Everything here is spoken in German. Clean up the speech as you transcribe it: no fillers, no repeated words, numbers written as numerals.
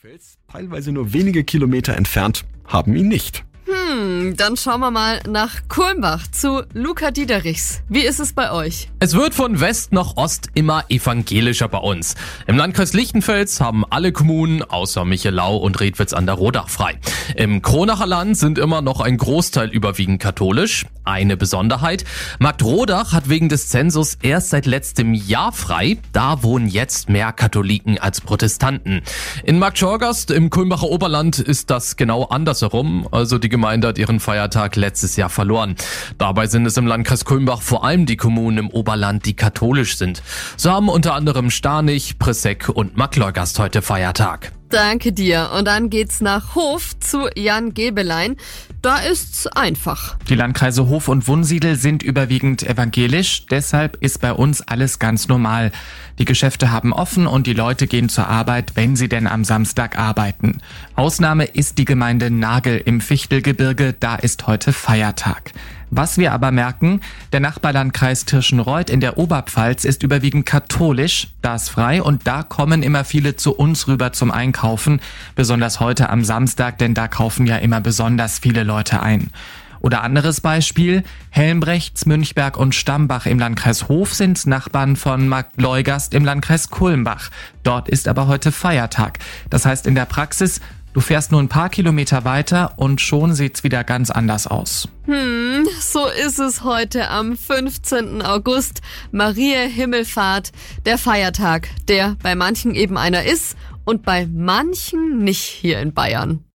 Lichtenfels, teilweise nur wenige Kilometer entfernt, haben ihn nicht. Dann schauen wir mal nach Kulmbach zu Luca Diederichs. Wie ist es bei euch? Es wird von West nach Ost immer evangelischer bei uns. Im Landkreis Lichtenfels haben alle Kommunen außer Michelau und Redwitz an der Rodach frei. Im Kronacher Land sind immer noch ein Großteil überwiegend katholisch. Eine Besonderheit: Marktrodach hat wegen des Zensus erst seit letztem Jahr frei. Da wohnen jetzt mehr Katholiken als Protestanten. In Marktschorgast im Kulmbacher Oberland ist das genau andersherum. Also die Gemeinde hat ihren Feiertag letztes Jahr verloren. Dabei sind es im Landkreis Kulmbach vor allem die Kommunen im Oberland, die katholisch sind. So haben unter anderem Starnich, Pressegg und Marktleugast heute Feiertag. Danke dir. Und dann geht's nach Hof zu Jan Gebelein. Da ist's einfach. Die Landkreise Hof und Wunsiedel sind überwiegend evangelisch, deshalb ist bei uns alles ganz normal. Die Geschäfte haben offen und die Leute gehen zur Arbeit, wenn sie denn am Samstag arbeiten. Ausnahme ist die Gemeinde Nagel im Fichtelgebirge, da ist heute Feiertag. Was wir aber merken: der Nachbarlandkreis Tirschenreuth in der Oberpfalz ist überwiegend katholisch, da ist frei und da kommen immer viele zu uns rüber zum Einkaufen, besonders heute am Samstag, denn da kaufen ja immer besonders viele Leute ein. Oder anderes Beispiel: Helmbrechts, Münchberg und Stambach im Landkreis Hof sind Nachbarn von Marktleugast im Landkreis Kulmbach. Dort ist aber heute Feiertag. Das heißt in der Praxis: du fährst nur ein paar Kilometer weiter und schon sieht's wieder ganz anders aus. So ist es heute am 15. August, Mariä Himmelfahrt, der Feiertag, der bei manchen eben einer ist und bei manchen nicht hier in Bayern.